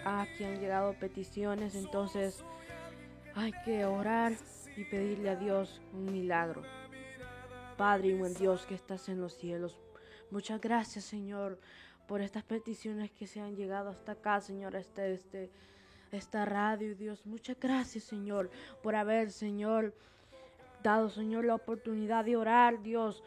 aquí han llegado peticiones, entonces hay que orar y pedirle a Dios un milagro. Padre y buen Dios que estás en los cielos, muchas gracias, Señor, por estas peticiones que se han llegado hasta acá, Señor, esta radio, Dios. Muchas gracias, Señor, por haber, Señor, dado, Señor, la oportunidad de orar, Dios,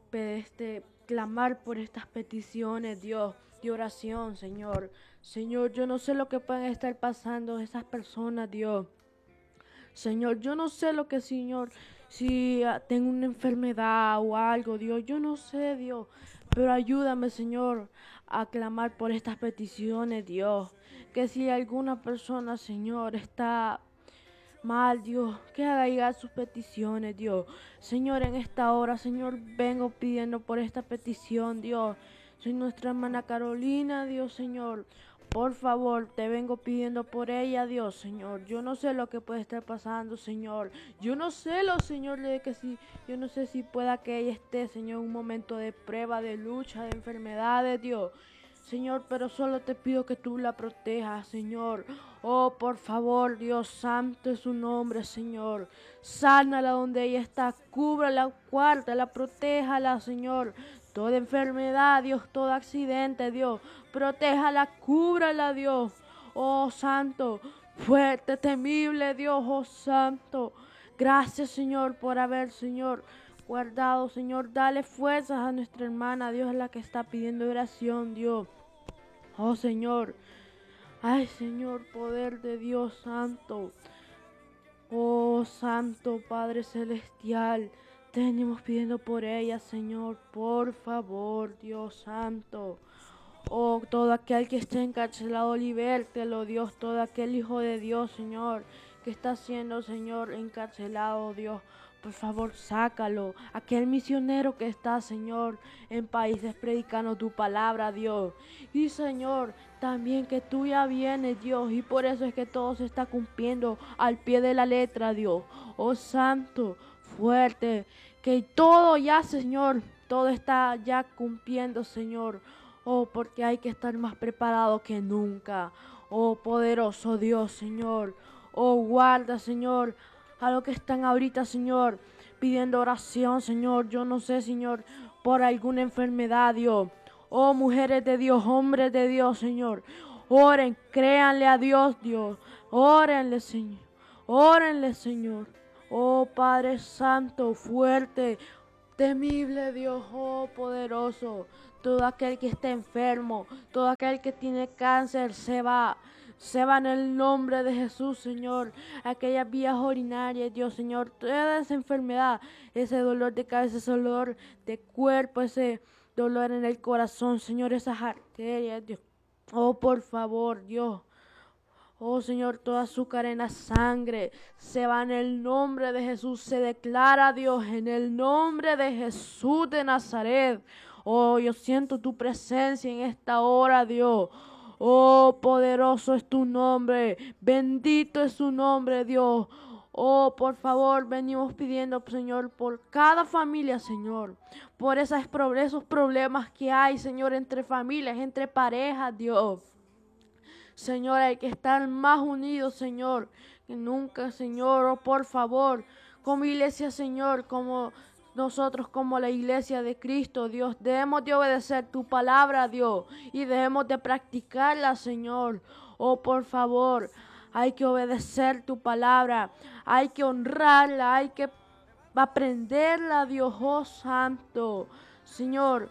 clamar por estas peticiones, Dios, de oración, Señor. Señor, yo no sé lo que pueden estar pasando esas personas, Dios. Señor, yo no sé lo que, Señor, si tengo una enfermedad o algo, Dios, yo no sé, Dios, pero ayúdame, Señor, a clamar por estas peticiones, Dios, que si alguna persona, Señor, está mal, Dios, que haga llegar sus peticiones, Dios. Señor, en esta hora, Señor, vengo pidiendo por esta petición, Dios. Soy nuestra hermana Carolina, Dios, Señor. Por favor, te vengo pidiendo por ella, Dios, Señor. Yo no sé lo que puede estar pasando, Señor. Yo no sé Señor, de que si, yo no sé si pueda que ella esté, Señor, en un momento de prueba, de lucha, de enfermedades, Dios. Señor, pero solo te pido que tú la protejas, Señor. Oh, por favor, Dios santo es su nombre, Señor. Sánala donde ella está, cúbrala, guárdala, protéjala, Señor. Toda enfermedad, Dios, todo accidente, Dios, protéjala, cúbrala, Dios. Oh, santo, fuerte, temible, Dios, oh, santo. Gracias, Señor, por haber, Señor, guardado, Señor. Dale fuerzas a nuestra hermana, Dios, es la que está pidiendo oración, Dios. Oh, Señor. Ay, Señor, poder de Dios santo. Oh, santo Padre celestial. Tenemos pidiendo por ella, Señor, por favor, Dios santo. Oh, todo aquel que esté encarcelado, libértelo, Dios. Todo aquel hijo de Dios, Señor, que está siendo, Señor, encarcelado, Dios. Por favor, sácalo. Aquel misionero que está, Señor, en países predicando tu palabra, Dios. Y, Señor, también que tú ya vienes, Dios. Y por eso es que todo se está cumpliendo al pie de la letra, Dios. Oh, santo, fuerte. Que todo ya, Señor, todo está ya cumpliendo, Señor. Oh, porque hay que estar más preparado que nunca. Oh, poderoso Dios, Señor. Oh, guarda, Señor, a los que están ahorita, Señor, pidiendo oración, Señor. Yo no sé, Señor, por alguna enfermedad, Dios. Oh, mujeres de Dios, hombres de Dios, Señor. Oren, créanle a Dios, Dios. Órenle, Señor. Órenle, Señor. Oh, Padre Santo, fuerte, temible Dios, oh poderoso. Todo aquel que esté enfermo, todo aquel que tiene cáncer, se va en el nombre de Jesús, Señor. Aquellas vías urinarias, Dios, Señor, toda esa enfermedad, ese dolor de cabeza, ese dolor de cuerpo, ese dolor en el corazón, Señor, esas arterias, Dios. Oh, por favor, Dios. Oh, Señor, toda azúcar en la sangre se va en el nombre de Jesús. Se declara, Dios, en el nombre de Jesús de Nazaret. Oh, yo siento tu presencia en esta hora, Dios. Oh, poderoso es tu nombre. Bendito es tu nombre, Dios. Oh, por favor, venimos pidiendo, Señor, por cada familia, Señor. Por esos problemas que hay, Señor, entre familias, entre parejas, Dios. Señor, hay que estar más unidos, Señor, que nunca, Señor. Oh, por favor, como iglesia, Señor, como nosotros, como la iglesia de Cristo, Dios, debemos de obedecer tu palabra, Dios, y debemos de practicarla, Señor. Oh, por favor, hay que obedecer tu palabra, hay que honrarla, hay que aprenderla, Dios, oh santo. Señor,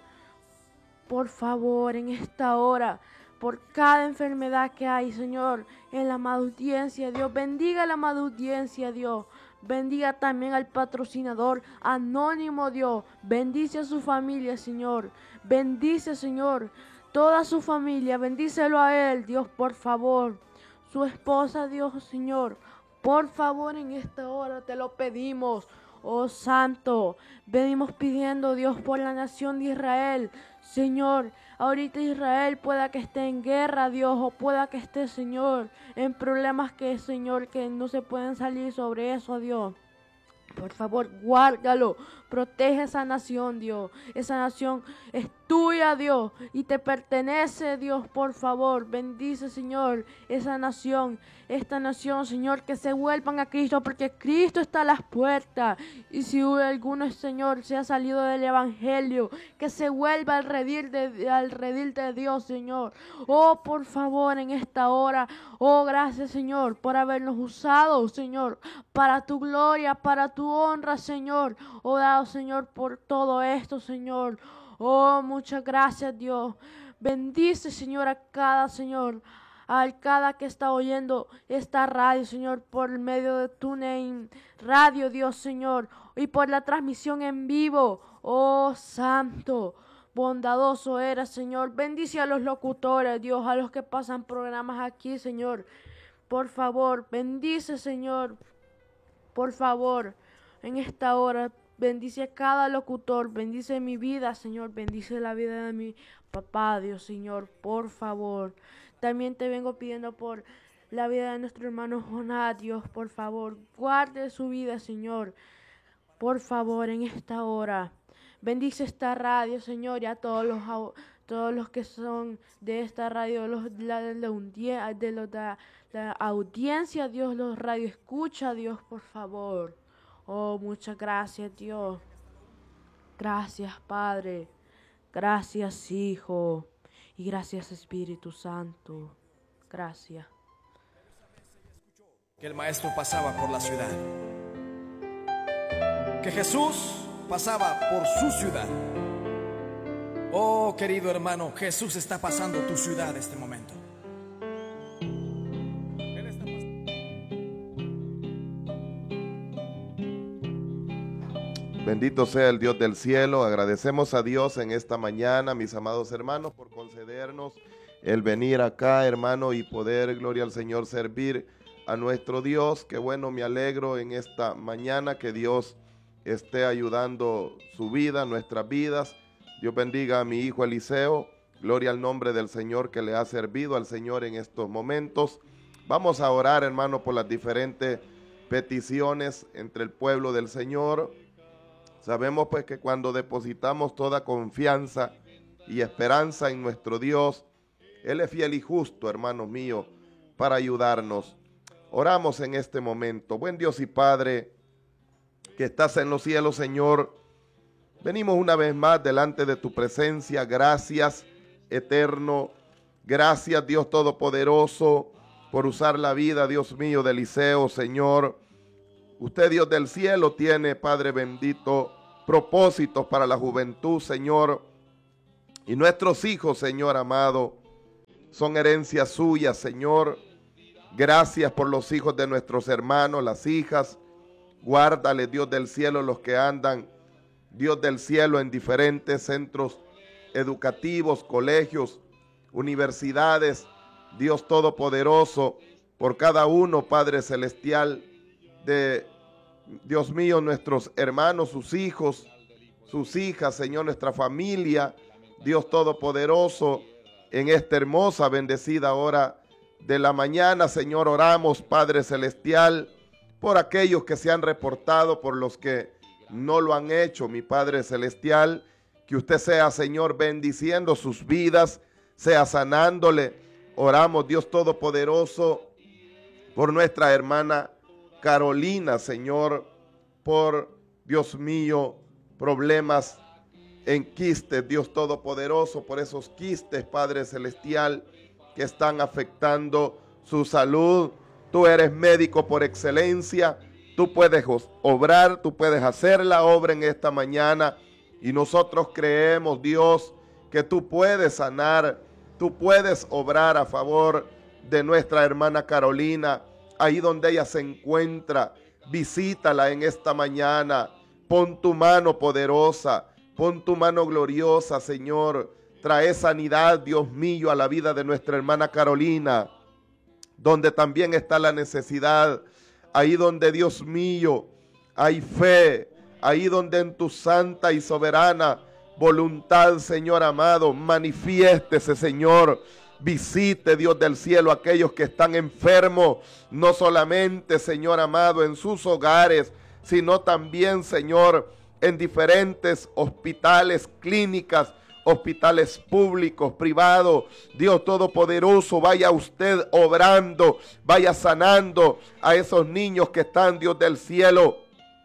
por favor, en esta hora, por cada enfermedad que hay, Señor, en la amada audiencia, Dios, bendiga la amada audiencia, Dios, bendiga también al patrocinador anónimo, Dios, bendice a su familia, Señor, bendice, Señor, toda su familia, bendícelo a él, Dios, por favor, su esposa, Dios, Señor, por favor, en esta hora te lo pedimos. Oh Santo, venimos pidiendo, Dios, por la nación de Israel. Señor, ahorita Israel pueda que esté en guerra, Dios, o pueda que esté, Señor, en problemas que, Señor, que no se pueden salir sobre eso, Dios. Por favor, guárdalo, protege esa nación, Dios. Esa nación es tuya, Dios, y te pertenece, Dios. Por favor, bendice, Señor, esa nación, esta nación, Señor, que se vuelvan a Cristo, porque Cristo está a las puertas. Y si alguno, Señor, se ha salido del Evangelio, que se vuelva al redil de Dios, Señor. Oh, por favor, en esta hora, oh, gracias, Señor, por habernos usado, Señor, para tu gloria, para tu honra, Señor. Oh, dado, Señor, por todo esto, Señor. Oh, muchas gracias, Dios. Bendice, Señor, a cada, Señor, al cada que está oyendo esta radio, Señor, por medio de TuneIn Radio, Dios, Señor, y por la transmisión en vivo. Oh, santo, bondadoso eres, Señor. Bendice a los locutores, Dios, a los que pasan programas aquí, Señor. Por favor, bendice, Señor. Por favor, en esta hora, bendice a cada locutor, bendice mi vida, Señor, bendice la vida de mi papá, Dios, Señor, por favor. También te vengo pidiendo por la vida de nuestro hermano Jonás, Dios, por favor, guarde su vida, Señor, por favor, en esta hora. Bendice esta radio, Señor, y a todos los que son de esta radio, la audiencia, Dios, los radio escucha, Dios, por favor. Oh, muchas gracias, Dios. Gracias, Padre. Gracias, Hijo. Y gracias, Espíritu Santo. Gracias. Que el maestro pasaba por la ciudad. Que Jesús pasaba por su ciudad. Oh, querido hermano, Jesús está pasando tu ciudad este momento. Bendito sea el Dios del cielo. Agradecemos a Dios en esta mañana, mis amados hermanos, por concedernos el venir acá, hermano, y poder, gloria al Señor, servir a nuestro Dios. Qué bueno, me alegro en esta mañana que Dios esté ayudando su vida, nuestras vidas. Dios bendiga a mi hijo Eliseo. Gloria al nombre del Señor que le ha servido al Señor en estos momentos. Vamos a orar, hermano, por las diferentes peticiones entre el pueblo del Señor. Sabemos pues que cuando depositamos toda confianza y esperanza en nuestro Dios, Él es fiel y justo, hermanos míos, para ayudarnos. Oramos en este momento. Buen Dios y Padre, que estás en los cielos, Señor, venimos una vez más delante de tu presencia. Gracias, eterno. Gracias, Dios Todopoderoso, por usar la vida, Dios mío, de Eliseo, Señor. Usted, Dios del cielo, tiene, Padre bendito, propósitos para la juventud, Señor. Y nuestros hijos, Señor amado, son herencia suya, Señor. Gracias por los hijos de nuestros hermanos, las hijas. Guárdale, Dios del cielo, los que andan, Dios del cielo, en diferentes centros educativos, colegios, universidades. Dios Todopoderoso, por cada uno, Padre Celestial, de Dios mío, nuestros hermanos, sus hijos, sus hijas, Señor, nuestra familia, Dios Todopoderoso, en esta hermosa, bendecida hora de la mañana, Señor, oramos, Padre Celestial, por aquellos que se han reportado, por los que no lo han hecho, mi Padre Celestial, que usted sea, Señor, bendiciendo sus vidas, sea sanándole. Oramos, Dios Todopoderoso, por nuestra hermana Carolina, Señor, por, Dios mío, problemas en quistes, Dios Todopoderoso, por esos quistes, Padre Celestial, que están afectando su salud. Tú eres médico por excelencia, tú puedes obrar, tú puedes hacer la obra en esta mañana, y nosotros creemos, Dios, que tú puedes sanar, tú puedes obrar a favor de nuestra hermana Carolina. Ahí donde ella se encuentra, visítala en esta mañana. Pon tu mano poderosa, pon tu mano gloriosa, Señor. Trae sanidad, Dios mío, a la vida de nuestra hermana Carolina, donde también está la necesidad. Ahí donde, Dios mío, hay fe, ahí donde en tu santa y soberana voluntad, Señor amado, manifiéstese, Señor. Visite, Dios del cielo, aquellos que están enfermos, no solamente, Señor amado, en sus hogares, sino también, Señor, en diferentes hospitales, clínicas, hospitales públicos, privados. Dios Todopoderoso, vaya usted obrando, vaya sanando a esos niños que están, Dios del cielo,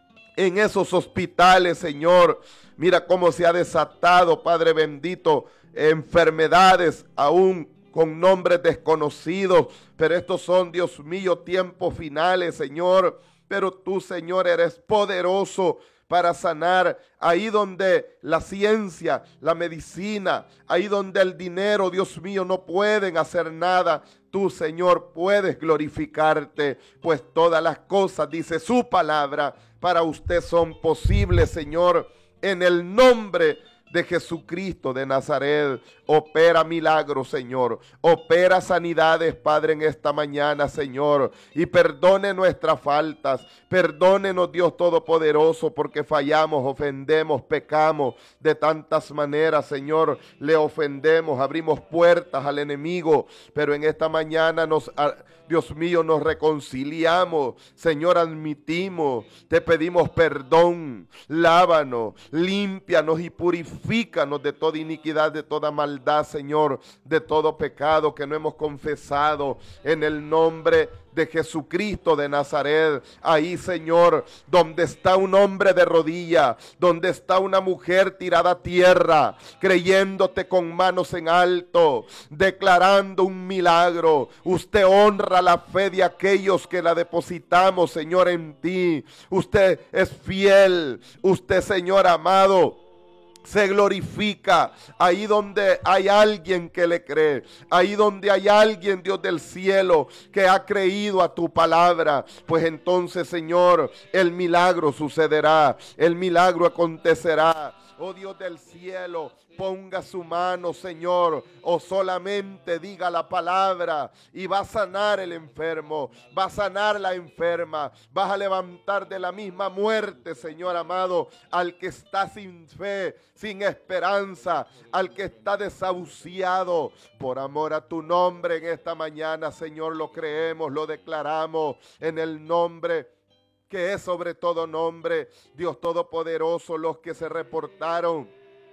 en esos hospitales, Señor. Mira cómo se ha desatado, Padre bendito, enfermedades aún con nombres desconocidos, pero estos son, Dios mío, tiempos finales, Señor. Pero tú, Señor, eres poderoso para sanar ahí donde la ciencia, la medicina, ahí donde el dinero, Dios mío, no pueden hacer nada. Tú, Señor, puedes glorificarte, pues todas las cosas, dice su palabra, para usted son posibles, Señor. En el nombre de Jesucristo de Nazaret, opera milagros, Señor. Opera sanidades, Padre, en esta mañana, Señor. Y perdone nuestras faltas. Perdónenos, Dios Todopoderoso, porque fallamos, ofendemos, pecamos de tantas maneras, Señor. Le ofendemos, abrimos puertas al enemigo. Pero en esta mañana Dios mío, nos reconciliamos, Señor, admitimos, te pedimos perdón, lávanos, límpianos y purifícanos de toda iniquidad, de toda maldad, Señor, de todo pecado que no hemos confesado, en el nombre de Jesucristo de Nazaret. Ahí, Señor, donde está un hombre de rodilla, donde está una mujer tirada a tierra, creyéndote con manos en alto, declarando un milagro. Usted honra la fe de aquellos que la depositamos, Señor, en ti. Usted es fiel. Usted, Señor amado, se glorifica ahí donde hay alguien que le cree, ahí donde hay alguien, Dios del cielo, que ha creído a tu palabra. Pues entonces, Señor, el milagro sucederá, el milagro acontecerá. Oh Dios del cielo, ponga su mano, Señor, o solamente diga la palabra y va a sanar el enfermo, va a sanar la enferma, vas a levantar de la misma muerte, Señor amado, al que está sin fe, sin esperanza, al que está desahuciado. Por amor a tu nombre en esta mañana, Señor, lo creemos, lo declaramos en el nombre que es sobre todo nombre, Dios Todopoderoso. Los que se reportaron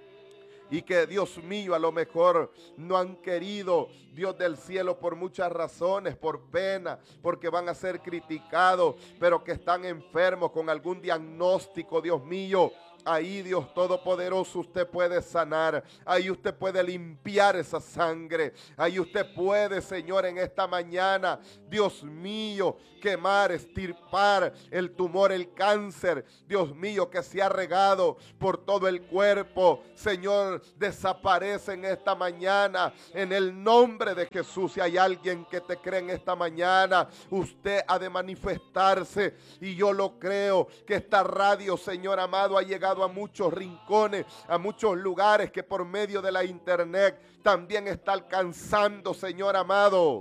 y que, Dios mío, a lo mejor no han querido, Dios del cielo, por muchas razones, por pena, porque van a ser criticados, pero que están enfermos con algún diagnóstico, Dios mío. Ahí, Dios Todopoderoso, usted puede sanar. Ahí usted puede limpiar esa sangre. Ahí usted puede, Señor, en esta mañana, Dios mío, quemar, extirpar el tumor, el cáncer, Dios mío, que se ha regado por todo el cuerpo. Señor, desaparece en esta mañana, en el nombre de Jesús. Si hay alguien que te cree en esta mañana, usted ha de manifestarse, y yo lo creo, que esta radio, Señor amado, ha llegado a muchos rincones, a muchos lugares, que por medio de la internet también está alcanzando, Señor amado,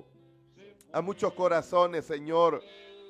a muchos corazones, Señor.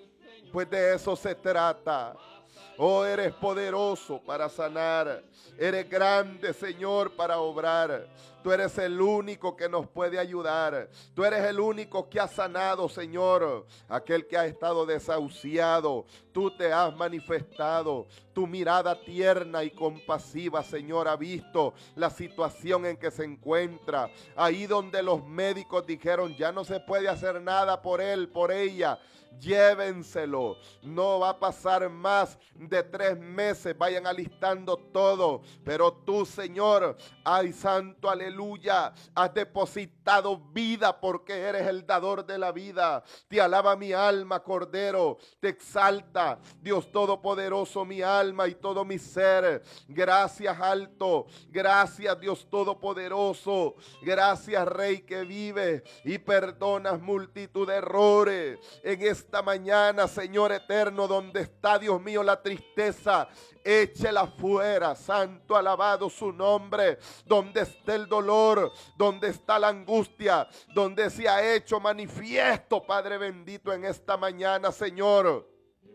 Pues de eso se trata. Oh, eres poderoso para sanar. Eres grande, Señor, para obrar. Tú eres el único que nos puede ayudar. Tú eres el único que ha sanado, Señor, aquel que ha estado desahuciado. Tú te has manifestado. Tu mirada tierna y compasiva, Señor, ha visto la situación en que se encuentra. Ahí donde los médicos dijeron, ya no se puede hacer nada por él, por ella. Llévenselo, no va a pasar más de 3 meses, vayan alistando todo, pero tú, Señor, ay santo, aleluya, has depositado vida, porque eres el dador de la vida. Te alaba mi alma, Cordero, te exalta, Dios Todopoderoso, mi alma y todo mi ser. Gracias, alto, gracias, Dios Todopoderoso, gracias, Rey que vive y perdonas multitud de errores. En esta mañana, Señor eterno, donde está, Dios mío, la tristeza, échela fuera, santo, alabado su nombre. Donde está el dolor, donde está la angustia, donde se ha hecho manifiesto, Padre bendito, en esta mañana, Señor,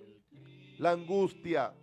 la angustia,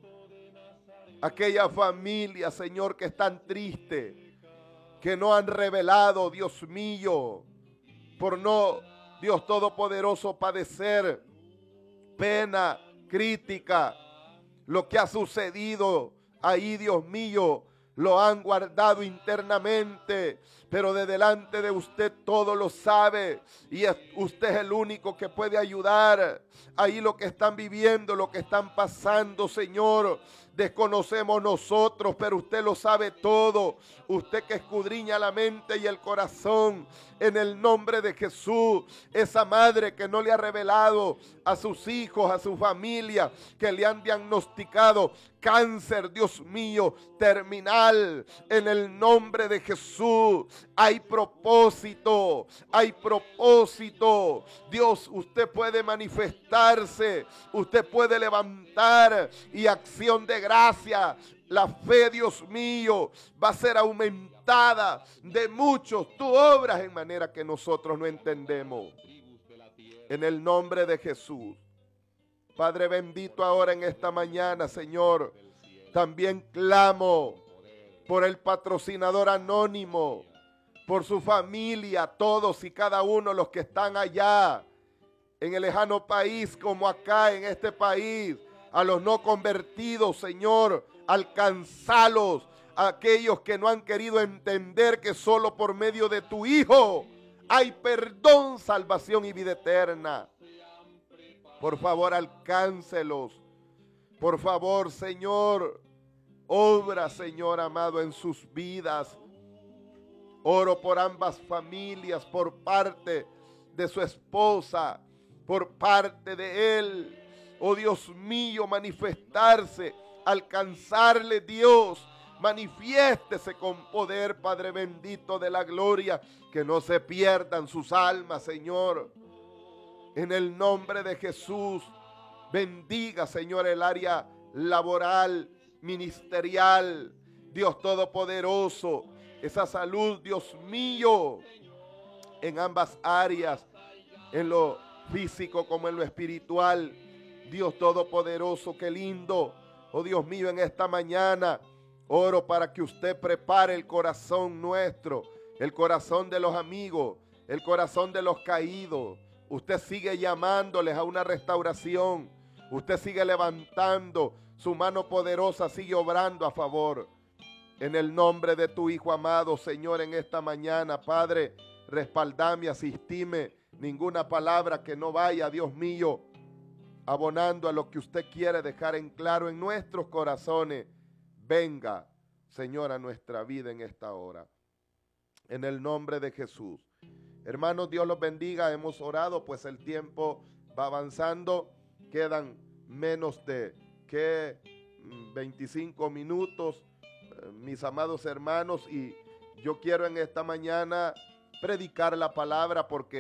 aquella familia, Señor, que están tristes, que no han revelado, Dios mío, por no, Dios Todopoderoso, padecer pena, crítica, lo que ha sucedido ahí, Dios mío, lo han guardado internamente, pero de delante de usted todo lo sabe y usted es el único que puede ayudar. Ahí lo que están viviendo, lo que están pasando, Señor, desconocemos nosotros, pero usted lo sabe todo. Usted que escudriña la mente y el corazón, en el nombre de Jesús, esa madre que no le ha revelado a sus hijos, a su familia, que le han diagnosticado cáncer, Dios mío, terminal, en el nombre de Jesús, hay propósito, hay propósito. Dios, usted puede manifestarse, usted puede levantar y acción de gracia. La fe, Dios mío, va a ser aumentada de muchos. Tú obras en manera que nosotros no entendemos. En el nombre de Jesús. Padre bendito, ahora en esta mañana, Señor, también clamo por el patrocinador anónimo, por su familia, todos y cada uno los que están allá, en el lejano país como acá en este país, a los no convertidos, Señor, alcanzalos, a aquellos que no han querido entender que solo por medio de tu Hijo hay perdón, salvación y vida eterna. Por favor, alcáncelos. Por favor, Señor, obra, Señor amado, en sus vidas. Oro por ambas familias, por parte de su esposa, por parte de él. Oh Dios mío, manifestarse, alcanzarle, Dios. Manifiéstese con poder, Padre bendito de la gloria, que no se pierdan sus almas, Señor. En el nombre de Jesús, bendiga, Señor, el área laboral, ministerial, Dios Todopoderoso, esa salud, Dios mío, en ambas áreas, en lo físico como en lo espiritual. Dios Todopoderoso, qué lindo, oh Dios mío, en esta mañana oro para que usted prepare el corazón nuestro, el corazón de los amigos, el corazón de los caídos. Usted sigue llamándoles a una restauración. Usted sigue levantando. Su mano poderosa sigue obrando a favor. En el nombre de tu Hijo amado, Señor, en esta mañana, Padre, respaldame, asistime. Ninguna palabra que no vaya, Dios mío, abonando a lo que usted quiere dejar en claro en nuestros corazones. Venga, Señor, a nuestra vida en esta hora. En el nombre de Jesús. Hermanos, Dios los bendiga. Hemos orado, pues el tiempo va avanzando. Quedan menos de 25 minutos, mis amados hermanos, y yo quiero en esta mañana predicar la palabra porque